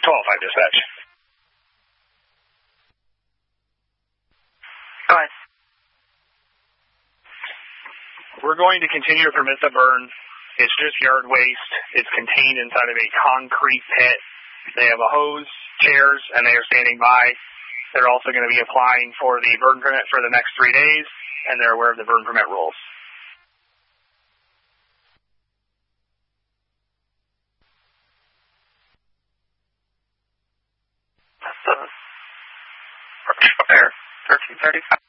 12-5 dispatch. Go ahead. We're going to continue to permit the burn. It's just yard waste. It's contained inside of a concrete pit. They have a hose, chairs, and they are standing by. They're also going to be applying for the burn permit for the next 3 days, and they're aware of the burn permit rules. That's the there, 1335.